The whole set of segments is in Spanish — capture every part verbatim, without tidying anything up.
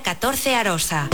catorce Arosa.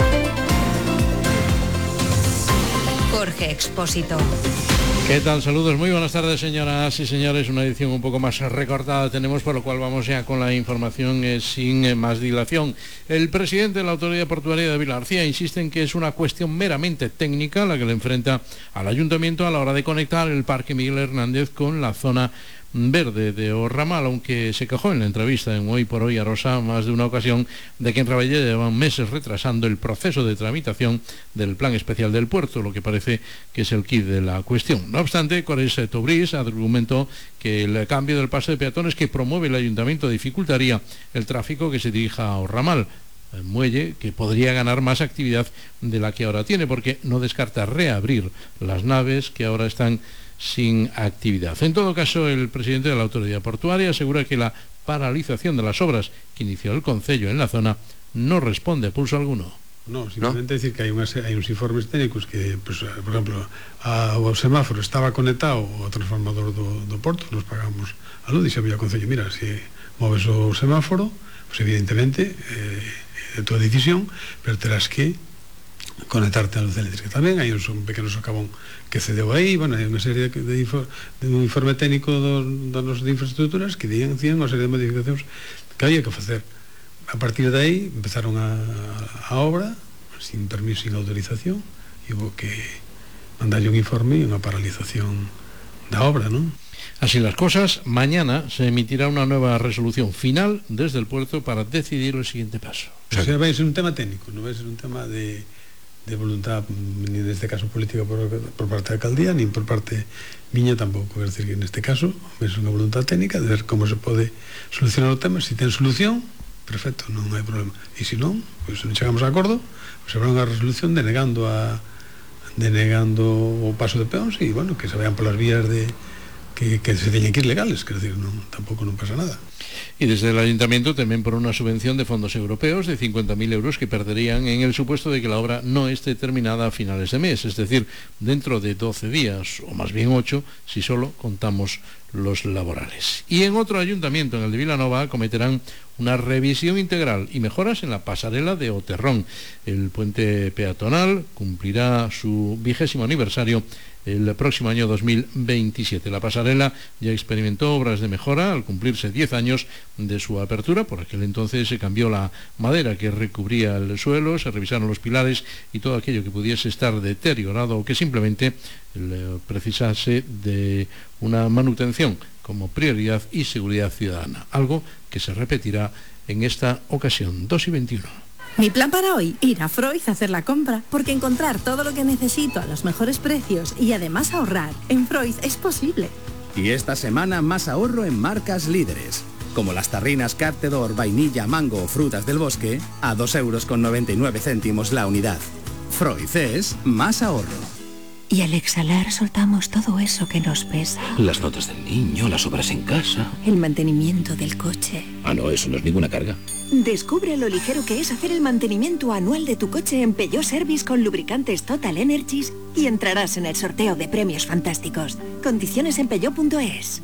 Jorge Expósito. ¿Qué tal? Saludos, muy buenas tardes, señoras y señores. Una edición un poco más recortada tenemos, por lo cual vamos ya con la información eh, sin eh, más dilación. El presidente de la Autoridad Portuaria de Vilagarcía insiste en que es una cuestión meramente técnica la que le enfrenta al ayuntamiento a la hora de conectar el Parque Miguel Hernández con la zona verde de O Ramal, aunque se quejó en la entrevista en Hoy por Hoy a Rosa más de una ocasión de que en Rabellé llevan meses retrasando el proceso de tramitación del plan especial del puerto, lo que parece que es el quid de la cuestión. No obstante, Cores Tobrís argumentó que el cambio del paso de peatones que promueve el ayuntamiento dificultaría el tráfico que se dirija a O Ramal, el muelle que podría ganar más actividad de la que ahora tiene, porque no descarta reabrir las naves que ahora están sin actividad. En todo caso, el presidente de la Autoridad Portuaria asegura que la paralización de las obras que inició el Concello en la zona no responde a pulso alguno. No, simplemente ¿No? decir que hay, unas, hay unos informes técnicos que, pues, por ejemplo, a, o semáforo estaba conectado ao transformador do, do porto, nos pagamos a luz e se había o Concello, mira, se moves o semáforo, pues evidentemente eh, é a tua decisión, pero terás que conectarte a luz eléctrica tamén. Hai un, un pequeno socavón que cedeu aí, bueno, hai unha serie de, de, info, de un informe técnico do, do nos de infraestructuras que dían, dían unha serie de modificacións que había que facer. A partir de aí empezaron a, a obra sin permiso, sin autorización, e hubo que mandarlle un informe e unha paralización da obra, non? Así las cosas, mañana se emitirá una nueva resolución final desde el puerto para decidir el siguiente paso. O sea, vai ser un tema técnico, non vai ser un tema de de voluntad, ni en este caso política por, por parte da alcaldía, ni por parte miña tampouco. Es decir, que en este caso es unha voluntad técnica de ver como se pode solucionar o tema. Si ten solución, perfecto, non hai problema. E se non, pois non chegamos a acordo, pois habrá unha resolución denegando a denegando o paso de peóns e, bueno, que se vean polas vías de que, que se teñen que ir legales, quer decir, non, tampouco non pasa nada. Y desde el ayuntamiento también por una subvención de fondos europeos de cincuenta mil euros que perderían en el supuesto de que la obra no esté terminada a finales de mes, es decir, dentro de doce días, o más bien ocho, si solo contamos los laborales. Y en otro ayuntamiento, en el de Vilanova, acometerán una revisión integral y mejoras en la pasarela de Oterrón. El puente peatonal cumplirá su vigésimo aniversario el próximo año dos mil veintisiete. La pasarela ya experimentó obras de mejora al cumplirse diez años de su apertura. Por aquel entonces se cambió la madera que recubría el suelo, se revisaron los pilares y todo aquello que pudiese estar deteriorado o que simplemente le precisase de una manutención como prioridad y seguridad ciudadana, algo que se repetirá en esta ocasión. Dos y veintiuno. Mi plan para hoy, ir a Freud a hacer la compra, porque encontrar todo lo que necesito a los mejores precios y además ahorrar en Freud es posible. Y esta semana más ahorro en marcas líderes, como las tarrinas Cartedor, vainilla, mango o frutas del bosque, a dos euros con noventa y nueve céntimos la unidad. Freud es más ahorro. Y al exhalar soltamos todo eso que nos pesa. Las notas del niño, las obras en casa. El mantenimiento del coche. Ah, no, eso no es ninguna carga. Descubre lo ligero que es hacer el mantenimiento anual de tu coche en Peugeot Service con lubricantes Total Energies y entrarás en el sorteo de premios fantásticos. Condiciones en peugeot punto es.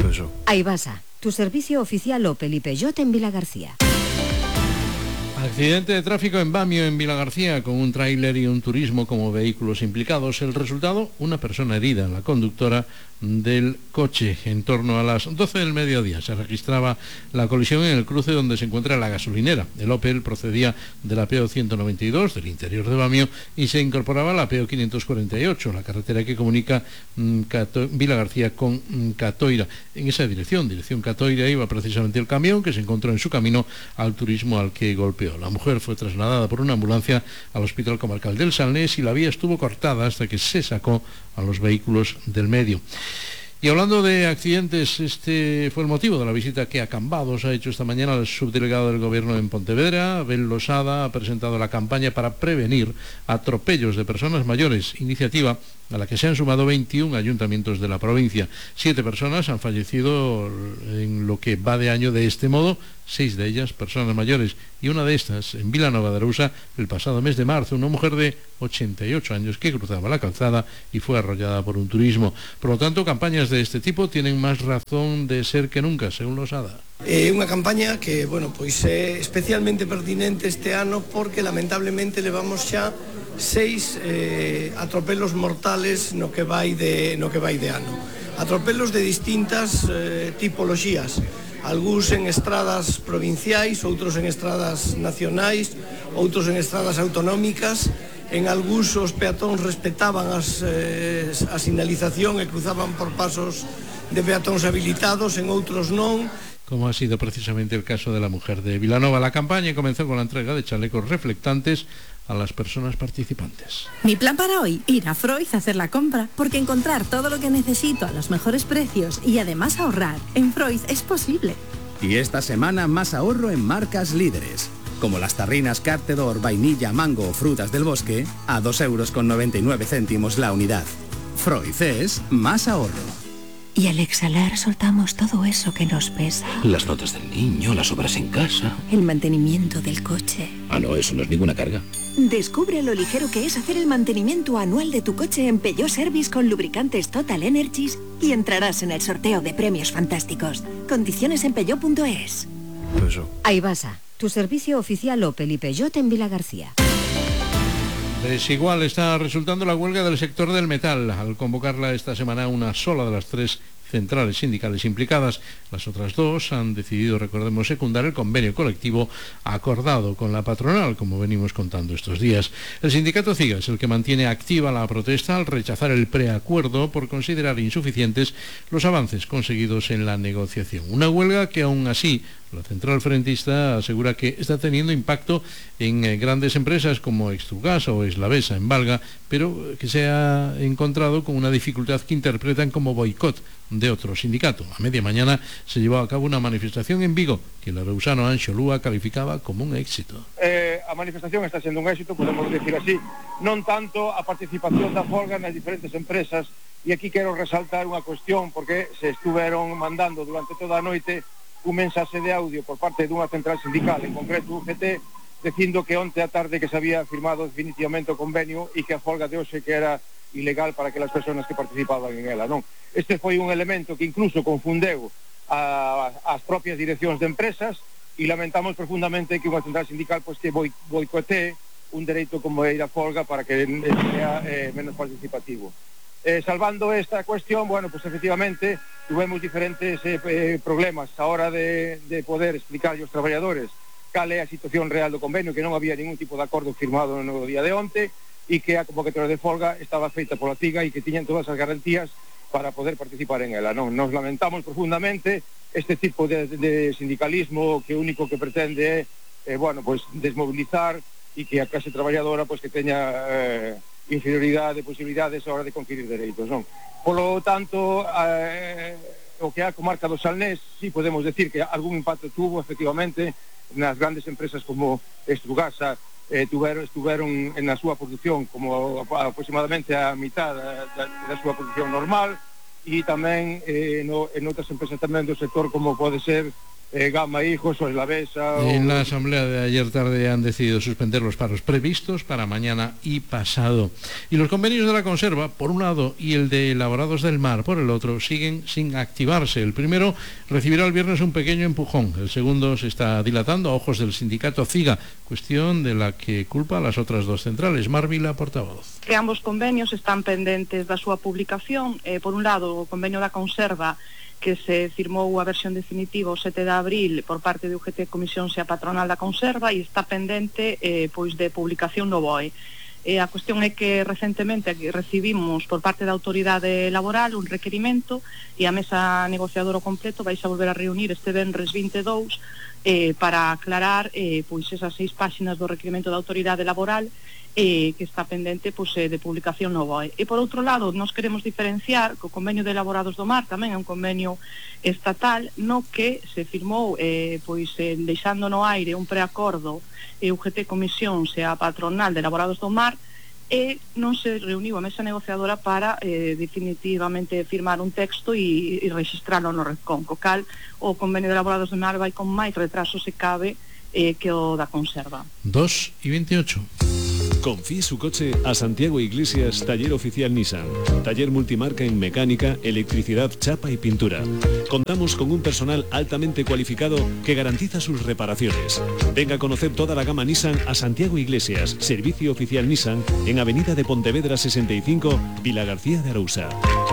Aibasa, tu servicio oficial Opel y Peugeot en Vilagarcía. Accidente de tráfico en Bamio, en Vilagarcía, con un tráiler y un turismo como vehículos implicados. El resultado, una persona herida, la conductora del coche. En torno a las doce del mediodía se registraba la colisión en el cruce donde se encuentra la gasolinera. El Opel procedía de la P O ciento noventa y dos, del interior de Bamio, y se incorporaba a la P O quinientos cuarenta y ocho, la carretera que comunica mmm, Cato- Vilagarcía con mmm, Catoira. En esa dirección, dirección Catoira, iba precisamente el camión que se encontró en su camino al turismo al que golpeó. La mujer fue trasladada por una ambulancia al Hospital Comarcal del Salnés y la vía estuvo cortada hasta que se sacó a los vehículos del medio. Y hablando de accidentes, este fue el motivo de la visita que a Cambados ha hecho esta mañana el subdelegado del Gobierno en Pontevedra. Abel Losada ha presentado la campaña para prevenir atropellos de personas mayores, iniciativa a la que se han sumado veintiún ayuntamientos de la provincia. Siete personas han fallecido en lo que va de año de este modo, seis de ellas personas mayores, y una de estas en Vilanova de Arousa el pasado mes de marzo, una mujer de ochenta y ocho años que cruzaba la calzada y fue arrollada por un turismo. Por lo tanto, campañas de este tipo tienen más razón de ser que nunca, según Losada. É unha campaña que, bueno, pois é especialmente pertinente este ano porque lamentablemente levamos xa seis eh, atropelos mortales no que vai de, no que vai de ano. Atropelos de distintas eh, tipoloxías, algúns en estradas provinciais, outros en estradas nacionais, outros en estradas autonómicas. En algúns os peatóns respetaban as, eh, a sinalización e cruzaban por pasos de peatóns habilitados, en outros non. Como ha sido precisamente el caso de la mujer de Vilanova. La campaña comenzó con la entrega de chalecos reflectantes a las personas participantes. Mi plan para hoy, ir a Freud a hacer la compra, porque encontrar todo lo que necesito a los mejores precios y además ahorrar en Freud es posible. Y esta semana más ahorro en marcas líderes, como las tarrinas Cartedor, vainilla, mango o frutas del bosque, a dos euros con noventa y nueve céntimos la unidad. Freud es más ahorro. Y al exhalar soltamos todo eso que nos pesa. Las notas del niño, las obras en casa. El mantenimiento del coche. Ah, no, eso no es ninguna carga. Descubre lo ligero que es hacer el mantenimiento anual de tu coche en Peugeot Service con lubricantes Total Energies y entrarás en el sorteo de premios fantásticos. Condiciones en peugeot punto es. Aibasa, tu servicio oficial Opel y Peugeot en Vilagarcía. Desigual está resultando la huelga del sector del metal, al convocarla esta semana una sola de las tres centrales sindicales implicadas. Las otras dos han decidido, recordemos, secundar el convenio colectivo acordado con la patronal, como venimos contando estos días. El sindicato CIGA es el que mantiene activa la protesta al rechazar el preacuerdo por considerar insuficientes los avances conseguidos en la negociación. Una huelga que aún así la central frentista asegura que está teniendo impacto en eh, grandes empresas como Extrugas o Eslavesa en Valga, pero que se ha encontrado con una dificultad que interpretan como boicot de otro sindicato. A media mañana se llevó a cabo una manifestación en Vigo que el arousano Anxo Lúa calificaba como un éxito. Eh, a manifestación está sendo un éxito, podemos decir así, non tanto a participación da folga nas diferentes empresas, e aquí quero resaltar unha cuestión porque se estuveron mandando durante toda a noite un mensaxe de audio por parte dunha central sindical, en concreto U G T, dicindo que onte a tarde que se había firmado definitivamente o convenio e que a folga de hoxe que era ilegal para aquelas persoas que participaban en ela, non? Este foi un elemento que incluso confundeu a, as propias direccións de empresas e lamentamos profundamente que unha central sindical pois, que boi, boicotee un dereito como é ir a folga para que sea eh, menos participativo. Eh, salvando esta cuestión, bueno, pues efectivamente tuvimos diferentes eh, eh, problemas a hora de, de poder explicar aos traballadores cal é a situación real do convenio, que non había ningún tipo de acordo firmado no día de onte e que a convocatoria de folga estaba feita pola CIGA e que tiñan todas as garantías para poder participar en ela. Non, nos lamentamos profundamente este tipo de, de sindicalismo que o único que pretende é eh, bueno, pues desmobilizar e que a clase traballadora pues, que teña eh, inferioridade de posibilidades a hora de conquirir dereitos, non? Polo tanto, eh, o que é a comarca do Salnés, sí podemos decir que algún impacto tuvo, efectivamente, nas grandes empresas como Estrugasa, eh, tuveron, estuveron na súa produción como aproximadamente a mitad da, da, da súa produción normal, e tamén eh, no, en outras empresas tamén do sector como pode ser Eh, Gama Hijos o Eslavesa. En o... la asamblea de ayer tarde han decidido suspender los paros previstos para mañana y pasado. Y los convenios de la conserva, por un lado, y el de elaborados del mar, por el otro, siguen sin activarse. El primero recibirá el viernes un pequeño empujón. El segundo se está dilatando a ojos del sindicato CIGA, cuestión de la que culpa a las otras dos centrales. Mar Vila, portavoz. Que ambos convenios están pendentes da súa publicación. Eh, por un lado, o convenio da conserva, que se firmou a versión definitiva o sete de abril por parte de U G T Comisión e a patronal da conserva e está pendente eh, pois de publicación no B O E. Eh, a cuestión é que recentemente recibimos por parte da autoridade laboral un requerimento e a mesa negociadora completo vais a volver a reunir este venres vinte e dous eh, para aclarar eh, pois esas seis páxinas do requerimento da autoridade laboral eh, que está pendente pois, eh, de publicación no B O E. E por outro lado, nos queremos diferenciar que o convenio de elaborados do mar tamén é un convenio estatal no que se firmou eh, pois, eh, deixando no aire un preacordo e U G T Comisión e a patronal de elaborados do mar e non se reuniu a mesa negociadora para eh, definitivamente firmar un texto e, e registralo no Redcon, co cal o convenio de elaborados de Mar vai con máis retraso se cabe eh, que o da conserva. dos y veintiocho. Confíe su coche a Santiago Iglesias, taller oficial Nissan. Taller multimarca en mecánica, electricidad, chapa y pintura. Contamos con un personal altamente cualificado que garantiza sus reparaciones. Venga a conocer toda la gama Nissan a Santiago Iglesias, servicio oficial Nissan, en Avenida de Pontevedra sesenta y cinco, Vilagarcía de Arousa.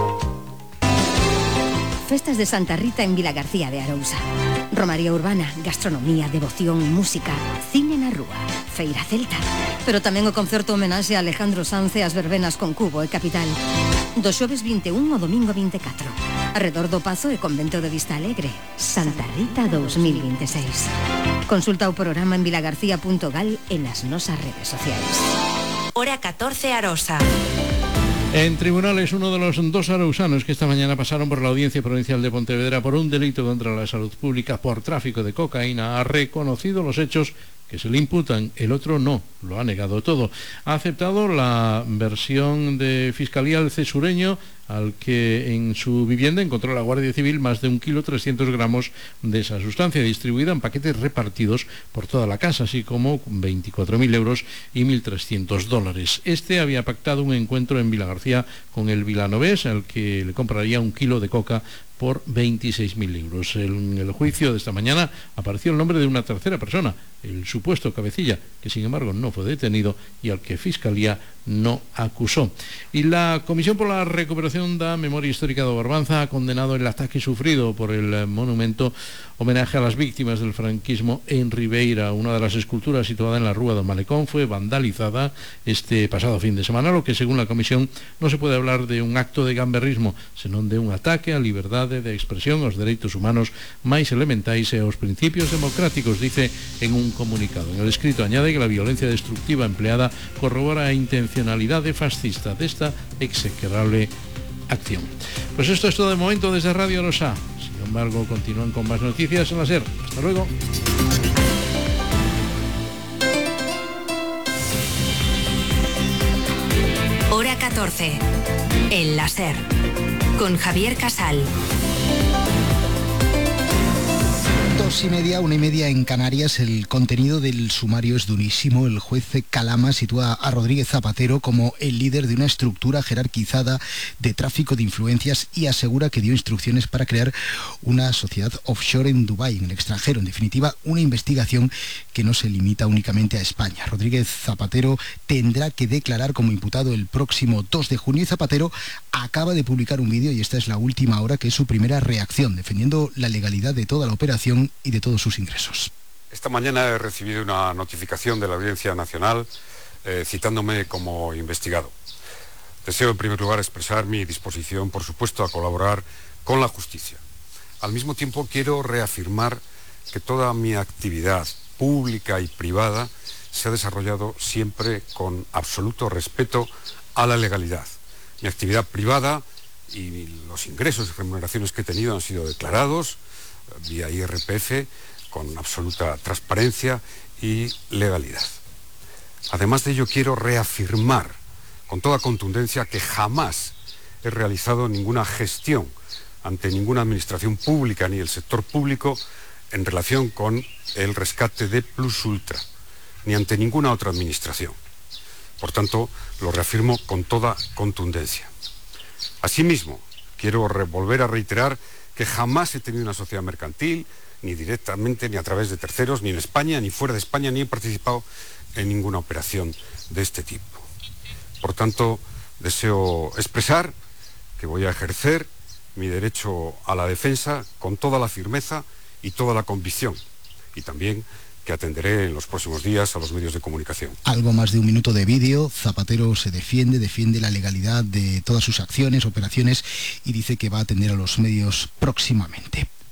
Festas de Santa Rita en Vilagarcía de Arousa. Romaría urbana, gastronomía, devoción, música, cine na rúa, feira celta. Pero tamén o concerto homenaxe a Alejandro Sanz e as verbenas con Cubo e Capital. Do xoves vinte e un ao domingo vinte e catro. Arredor do Pazo e Convento de Vista Alegre. Santa Rita dos mil veintiséis. Consulta o programa en vilagarcía punto gal e nas nosas redes sociais. Hora catorce Arosa. En tribunales, uno de los dos arousanos que esta mañana pasaron por la Audiencia Provincial de Pontevedra por un delito contra la salud pública por tráfico de cocaína ha reconocido los hechos que se le imputan. El otro no, lo ha negado todo. Ha aceptado la versión de Fiscalía al cesureño, al que en su vivienda encontró la Guardia Civil más de un kilo trescientos gramos de esa sustancia, distribuida en paquetes repartidos por toda la casa, así como veinticuatro mil euros y mil trescientos dólares. Este había pactado un encuentro en Vilagarcía con el vilanovés, al que le compraría un kilo de coca por veintiséis mil euros. En el juicio de esta mañana apareció el nombre de una tercera persona, el supuesto cabecilla, que sin embargo no fue detenido y al que Fiscalía no acusó. Y la Comisión por la Recuperación da Memoria Histórica de Barbanza ha condenado el ataque sufrido por el monumento homenaje a las víctimas del franquismo en Ribeira. Una de las esculturas situada en la Rúa do Malecón fue vandalizada este pasado fin de semana, lo que según la Comisión no se puede hablar de un acto de gamberrismo, senón de un ataque á liberdade de expresión, aos dereitos humanos máis elementais e aos principios democráticos, dice en un comunicado. En el escrito añade que la violencia destructiva empleada corrobora a intencionalidade fascista desta execrable acción. Pues esto es todo de momento desde Radio Arosa. Sin embargo, continúan con más noticias en la SER. Hasta luego. Hora catorce. En la SER. Con Javier Casal. Dos y media, una y media en Canarias. El contenido del sumario es durísimo. El juez Calama sitúa a Rodríguez Zapatero como el líder de una estructura jerarquizada de tráfico de influencias y asegura que dio instrucciones para crear una sociedad offshore en Dubái, en el extranjero. En definitiva, una investigación que no se limita únicamente a España. Rodríguez Zapatero tendrá que declarar como imputado el próximo dos de junio y Zapatero acaba de publicar un vídeo, y esta es la última hora, que es su primera reacción, defendiendo la legalidad de toda la operación y de todos sus ingresos. Esta mañana he recibido una notificación de la Audiencia Nacional eh, citándome como investigado. Deseo en primer lugar expresar mi disposición, por supuesto, a colaborar con la justicia. Al mismo tiempo quiero reafirmar que toda mi actividad pública y privada se ha desarrollado siempre con absoluto respeto a la legalidad. Mi actividad privada y los ingresos y remuneraciones que he tenido han sido declarados vía I R P F con absoluta transparencia y legalidad. Además de ello, quiero reafirmar con toda contundencia que jamás he realizado ninguna gestión ante ninguna administración pública ni el sector público en relación con el rescate de Plus Ultra, ni ante ninguna otra administración. Por tanto, lo reafirmo con toda contundencia. Asimismo, quiero volver a reiterar que jamás he tenido una sociedad mercantil, ni directamente, ni a través de terceros, ni en España, ni fuera de España, ni he participado en ninguna operación de este tipo. Por tanto, deseo expresar que voy a ejercer mi derecho a la defensa con toda la firmeza y toda la convicción, y también que atenderé en los próximos días a los medios de comunicación. Algo más de un minuto de vídeo. Zapatero se defiende, defiende la legalidad de todas sus acciones, operaciones, y dice que va a atender a los medios próximamente.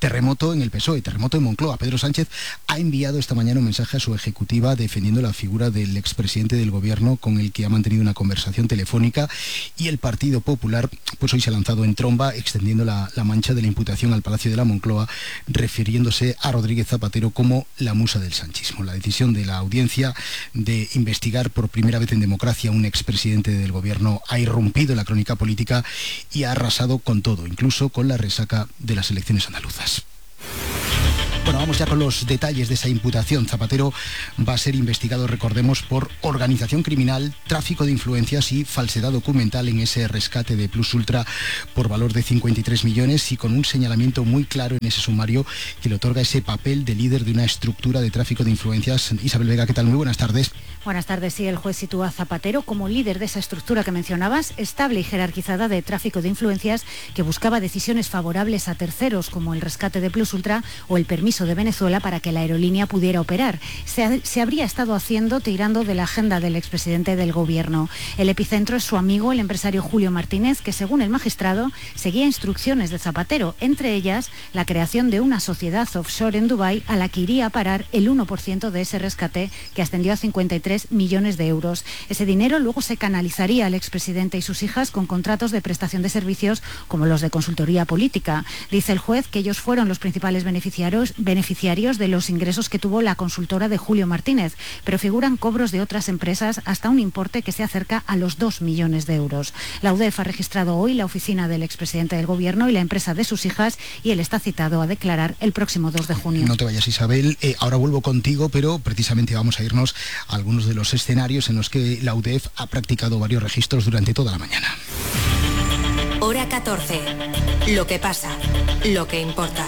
terremoto en el P S O E, terremoto en Moncloa. Pedro Sánchez ha enviado esta mañana un mensaje a su ejecutiva defendiendo la figura del expresidente del gobierno con el que ha mantenido una conversación telefónica, y el Partido Popular pues hoy se ha lanzado en tromba extendiendo la, la mancha de la imputación al Palacio de la Moncloa, refiriéndose a Rodríguez Zapatero como la musa del sanchismo. La decisión de la audiencia de investigar por primera vez en democracia a un expresidente del gobierno ha irrumpido en la crónica política y ha arrasado con todo, incluso con la resaca de las elecciones andaluzas. Bueno, vamos ya con los detalles de esa imputación. Zapatero va a ser investigado, recordemos, por organización criminal, tráfico de influencias y falsedad documental en ese rescate de Plus Ultra por valor de cincuenta y tres millones, y con un señalamiento muy claro en ese sumario que le otorga ese papel de líder de una estructura de tráfico de influencias. Isabel Vega, ¿qué tal? Muy buenas tardes. Buenas tardes. Sí, el juez sitúa a Zapatero como líder de esa estructura que mencionabas, estable y jerarquizada de tráfico de influencias, que buscaba decisiones favorables a terceros, como el rescate de Plus Ultra o el permiso de Venezuela para que la aerolínea pudiera operar. Se, ha, se habría estado haciendo tirando de la agenda del expresidente del gobierno. El epicentro es su amigo, el empresario Julio Martínez, que según el magistrado seguía instrucciones de Zapatero, entre ellas la creación de una sociedad offshore en Dubái a la que iría a parar el uno por ciento de ese rescate, que ascendió a cincuenta y tres millones de euros. Ese dinero luego se canalizaría al expresidente y sus hijas con contratos de prestación de servicios como los de consultoría política. Dice el juez que ellos fueron los principales beneficiarios beneficiarios de los ingresos que tuvo la consultora de Julio Martínez, pero figuran cobros de otras empresas hasta un importe que se acerca a los dos millones de euros. La U D E F ha registrado hoy la oficina del expresidente del gobierno y la empresa de sus hijas, y él está citado a declarar el próximo dos de junio. No te vayas, Isabel, eh, ahora vuelvo contigo, pero precisamente vamos a irnos a algunos de los escenarios en los que la U D E F ha practicado varios registros durante toda la mañana. Hora catorce. Lo que pasa, lo que importa.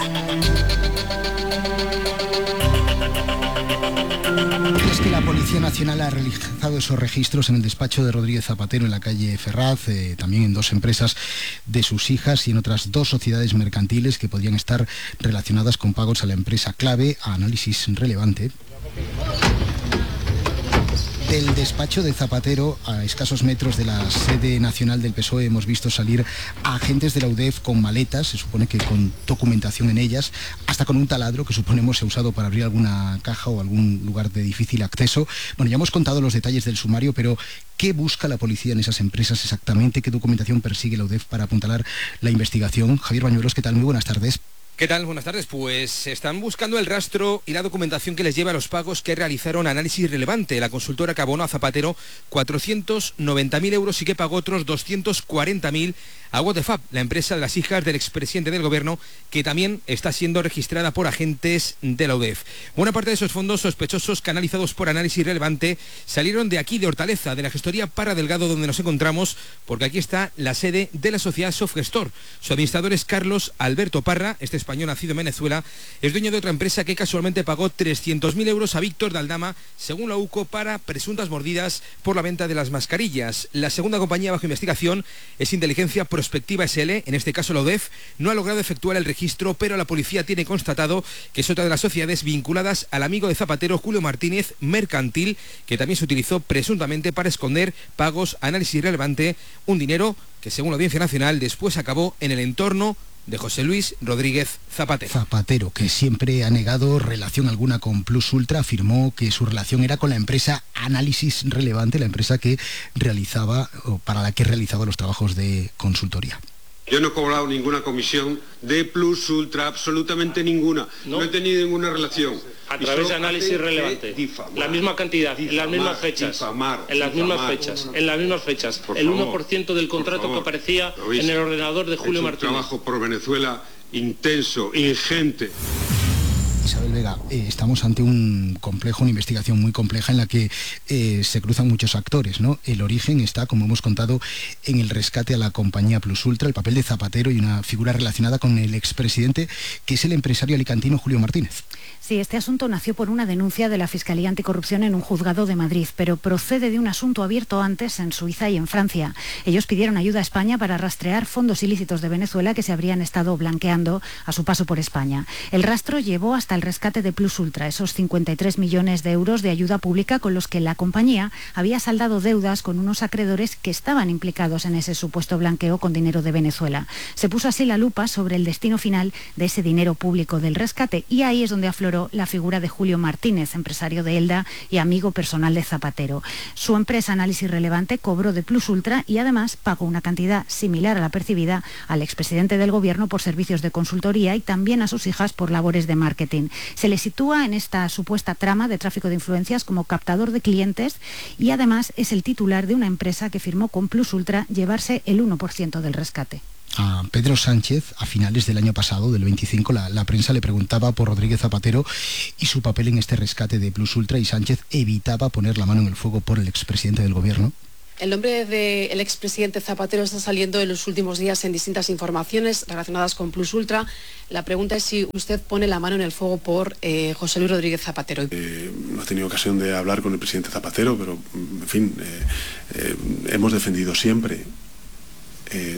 Es que la Policía Nacional ha realizado esos registros en el despacho de Rodríguez Zapatero en la calle Ferraz, eh, también en dos empresas de sus hijas y en otras dos sociedades mercantiles que podrían estar relacionadas con pagos a la empresa clave, a Análisis Relevante. Del despacho de Zapatero, a escasos metros de la sede nacional del P S O E, hemos visto salir a agentes de la U D E F con maletas, se supone que con documentación en ellas, hasta con un taladro que suponemos se ha usado para abrir alguna caja o algún lugar de difícil acceso. Bueno, ya hemos contado los detalles del sumario, pero ¿qué busca la policía en esas empresas exactamente? ¿Qué documentación persigue la U D E F para apuntalar la investigación? Javier Bañuelos, ¿qué tal? Muy buenas tardes. ¿Qué tal? Buenas tardes. Pues están buscando el rastro y la documentación que les lleva a los pagos que realizaron Análisis Relevante, la consultora que abonó a Zapatero cuatrocientos noventa mil euros y que pagó otros doscientos cuarenta mil a What the Fab, la empresa de las hijas del expresidente del gobierno, que también está siendo registrada por agentes de la U D E F. Buena parte de esos fondos sospechosos canalizados por Análisis Relevante salieron de aquí, de Hortaleza, de la gestoría Parra Delgado, donde nos encontramos, porque aquí está la sede de la sociedad Softgestor. Su administrador es Carlos Alberto Parra, este español nacido en Venezuela, es dueño de otra empresa que casualmente pagó trescientos mil euros a Víctor de Aldama, según la U C O, para presuntas mordidas por la venta de las mascarillas. La segunda compañía bajo investigación es Inteligencia Prospectiva S L, en este caso la U D E F no ha logrado efectuar el registro, pero la policía tiene constatado que es otra de las sociedades vinculadas al amigo de Zapatero, Julio Martínez, Mercantil, que también se utilizó presuntamente para esconder pagos a Análisis Relevante, un dinero que según la Audiencia Nacional después acabó en el entorno de José Luis Rodríguez Zapatero. Zapatero, que siempre ha negado relación alguna con Plus Ultra, afirmó que su relación era con la empresa Análisis Relevante, la empresa que realizaba, o para la que realizaba los trabajos de consultoría. Yo no he cobrado ninguna comisión de Plus Ultra, absolutamente ninguna. No, no he tenido ninguna relación. A través de Análisis Relevante. Difamar, la misma cantidad, difamar, en las mismas fechas. Difamar, en las difamar, mismas fechas. En las mismas fechas. Por el uno por ciento del contrato que aparecía en el ordenador de Julio Martínez. Un trabajo por Venezuela intenso, ingente. Isabel Vega, eh, estamos ante un complejo, una investigación muy compleja en la que eh, se cruzan muchos actores, ¿no? El origen está, como hemos contado, en el rescate a la compañía Plus Ultra, el papel de Zapatero y una figura relacionada con el expresidente, que es el empresario alicantino Julio Martínez. Sí, este asunto nació por una denuncia de la Fiscalía Anticorrupción en un juzgado de Madrid, pero procede de un asunto abierto antes en Suiza y en Francia. Ellos pidieron ayuda a España para rastrear fondos ilícitos de Venezuela que se habrían estado blanqueando a su paso por España. El rastro llevó hasta hasta el rescate de Plus Ultra, esos cincuenta y tres millones de euros de ayuda pública con los que la compañía había saldado deudas con unos acreedores que estaban implicados en ese supuesto blanqueo con dinero de Venezuela. Se puso así la lupa sobre el destino final de ese dinero público del rescate y ahí es donde afloró la figura de Julio Martínez, empresario de Elda y amigo personal de Zapatero. Su empresa Análisis Relevante cobró de Plus Ultra y además pagó una cantidad similar a la percibida al expresidente del gobierno por servicios de consultoría y también a sus hijas por labores de marketing. Se le sitúa en esta supuesta trama de tráfico de influencias como captador de clientes y además es el titular de una empresa que firmó con Plus Ultra llevarse el uno por ciento del rescate. A Pedro Sánchez, a finales del año pasado, del veinticinco, la, la prensa le preguntaba por Rodríguez Zapatero y su papel en este rescate de Plus Ultra, y Sánchez evitaba poner la mano en el fuego por el expresidente del gobierno. El nombre del expresidente Zapatero está saliendo en los últimos días en distintas informaciones relacionadas con Plus Ultra. La pregunta es si usted pone la mano en el fuego por eh, José Luis Rodríguez Zapatero. Eh, no he tenido ocasión de hablar con el presidente Zapatero, pero, en fin, eh, eh, hemos defendido siempre eh,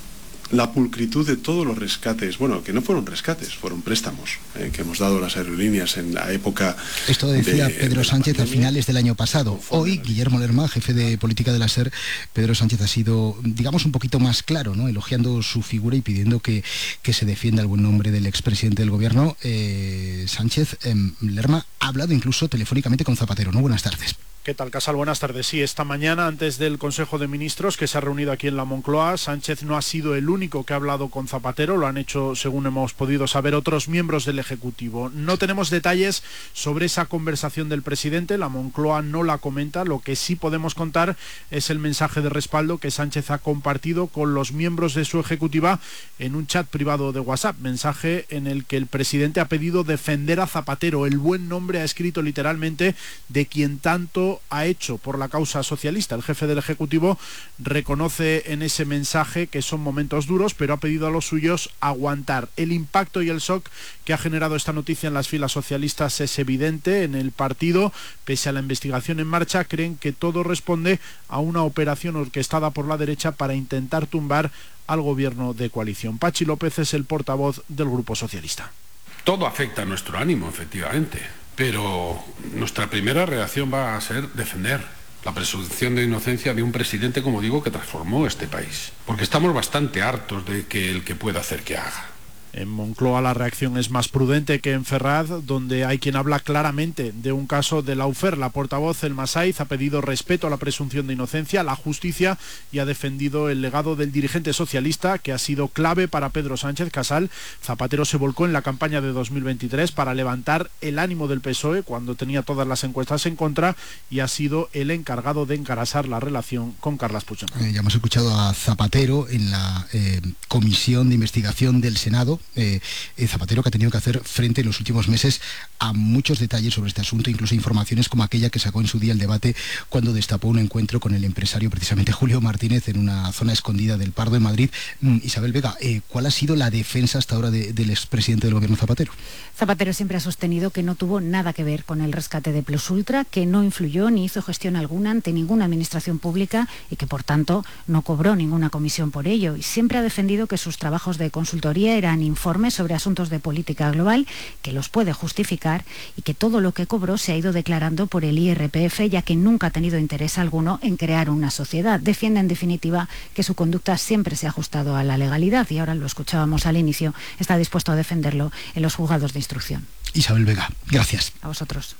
la pulcritud de todos los rescates, bueno, que no fueron rescates, fueron préstamos, eh, que hemos dado a las aerolíneas en la época... Esto decía de, Pedro de Sánchez pandemia. a finales del año pasado. Hoy, Guillermo Lerma, jefe de política de la SER, Pedro Sánchez ha sido, digamos, un poquito más claro, ¿no?, elogiando su figura y pidiendo que, que se defienda el buen nombre del expresidente del gobierno. Eh, Sánchez, eh, Lerma ha hablado incluso telefónicamente con Zapatero, ¿no? Buenas tardes. ¿Qué tal, Casal? Buenas tardes. Sí, esta mañana, antes del Consejo de Ministros que se ha reunido aquí en la Moncloa, Sánchez no ha sido el único que ha hablado con Zapatero, lo han hecho, según hemos podido saber, otros miembros del Ejecutivo. No tenemos detalles sobre esa conversación del presidente, la Moncloa no la comenta, lo que sí podemos contar es el mensaje de respaldo que Sánchez ha compartido con los miembros de su Ejecutiva en un chat privado de WhatsApp, mensaje en el que el presidente ha pedido defender a Zapatero, el buen nombre, ha escrito literalmente, de quien tanto ha hecho por la causa socialista. El jefe del Ejecutivo reconoce en ese mensaje que son momentos duros, pero ha pedido a los suyos aguantar. El impacto y el shock que ha generado esta noticia en las filas socialistas es evidente. En el partido, pese a la investigación en marcha, creen que todo responde a una operación orquestada por la derecha para intentar tumbar al gobierno de coalición. Pachi López es el portavoz del Grupo Socialista. Todo afecta a nuestro ánimo, efectivamente. Pero nuestra primera reacción va a ser defender la presunción de inocencia de un presidente, como digo, que transformó este país. Porque estamos bastante hartos de que el que pueda hacer que haga. En Moncloa la reacción es más prudente que en Ferraz, donde hay quien habla claramente de un caso de Lawfare. La portavoz, El Masaiz, ha pedido respeto a la presunción de inocencia, a la justicia, y ha defendido el legado del dirigente socialista, que ha sido clave para Pedro Sánchez. Casal, Zapatero se volcó en la campaña de dos mil veintitrés para levantar el ánimo del P S O E cuando tenía todas las encuestas en contra, y ha sido el encargado de encarasar la relación con Carles Puigdemont. Eh, ya hemos escuchado a Zapatero en la eh, comisión de investigación del Senado. Eh, eh, Zapatero, que ha tenido que hacer frente en los últimos meses a muchos detalles sobre este asunto, incluso informaciones como aquella que sacó en su día el debate cuando destapó un encuentro con el empresario, precisamente Julio Martínez, en una zona escondida del Pardo en Madrid. Mm, Isabel Vega, eh, ¿cuál ha sido la defensa hasta ahora de, del expresidente del gobierno Zapatero? Zapatero siempre ha sostenido que no tuvo nada que ver con el rescate de Plus Ultra, que no influyó ni hizo gestión alguna ante ninguna administración pública y que, por tanto, no cobró ninguna comisión por ello. Y siempre ha defendido que sus trabajos de consultoría eran informes sobre asuntos de política global, que los puede justificar, y que todo lo que cobró se ha ido declarando por el I R P F, ya que nunca ha tenido interés alguno en crear una sociedad. Defiende, en definitiva, que su conducta siempre se ha ajustado a la legalidad, y ahora lo escuchábamos al inicio, está dispuesto a defenderlo en los juzgados de instrucción. Isabel Vega, gracias. A vosotros.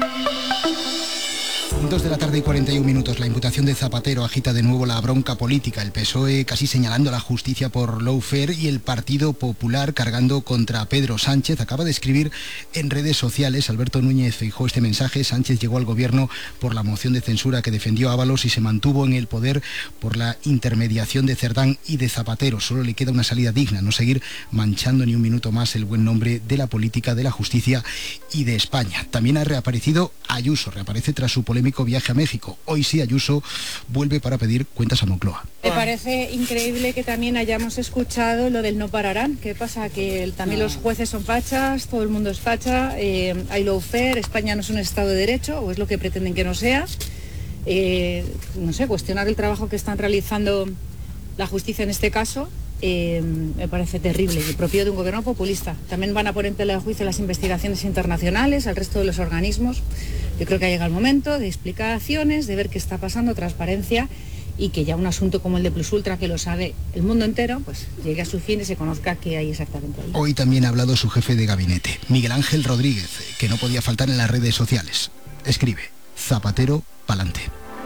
Dos de la tarde y cuarenta y un minutos. La imputación de Zapatero agita de nuevo la bronca política. El P S O E casi señalando a la justicia por lawfare y el Partido Popular cargando contra Pedro Sánchez. Acaba de escribir en redes sociales Alberto Núñez Feijóo este mensaje: Sánchez llegó al gobierno por la moción de censura que defendió Ábalos y se mantuvo en el poder por la intermediación de Cerdán y de Zapatero. Solo le queda una salida digna, no seguir manchando ni un minuto más el buen nombre de la política, de la justicia y de España. También ha reaparecido Ayuso, reaparece tras su polémico viaje a México. Hoy sí, Ayuso vuelve para pedir cuentas a Moncloa. Me parece increíble que también hayamos escuchado lo del no pararán. ¿Qué pasa? Que el, también los jueces son fachas, todo el mundo es facha, eh, hay lawfare, España no es un Estado de Derecho, o es lo que pretenden que no sea. Eh, no sé, cuestionar el trabajo que están realizando la justicia en este caso eh, me parece terrible y propio de un gobierno populista. También van a poner en tela de juicio las investigaciones internacionales, al resto de los organismos. Yo creo que ha llegado el momento de explicaciones, de ver qué está pasando, transparencia, y que ya un asunto como el de Plus Ultra, que lo sabe el mundo entero, pues llegue a su fin y se conozca qué hay exactamente ahí. Hoy también ha hablado su jefe de gabinete, Miguel Ángel Rodríguez, que no podía faltar en las redes sociales. Escribe: Zapatero pa'lante.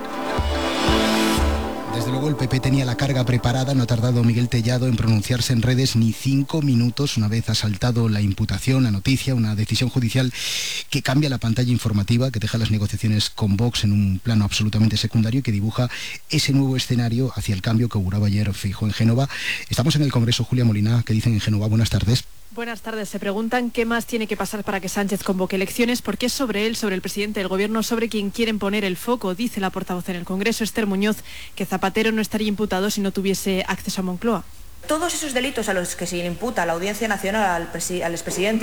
Desde luego el P P tenía la carga preparada, no ha tardado Miguel Tellado en pronunciarse en redes ni cinco minutos una vez ha saltado la imputación, la noticia, una decisión judicial que cambia la pantalla informativa, que deja las negociaciones con Vox en un plano absolutamente secundario y que dibuja ese nuevo escenario hacia el cambio que auguraba ayer Feijóo en Génova. Estamos en el Congreso. Julia Molina, ¿qué dicen en Génova? Buenas tardes. Buenas tardes. Se preguntan qué más tiene que pasar para que Sánchez convoque elecciones, porque es sobre él, sobre el presidente del gobierno, sobre quien quieren poner el foco. Dice la portavoz en el Congreso, Esther Muñoz, que Zapatero no estaría imputado si no tuviese acceso a Moncloa. Todos esos delitos a los que se le imputa a la Audiencia Nacional al, al expresidente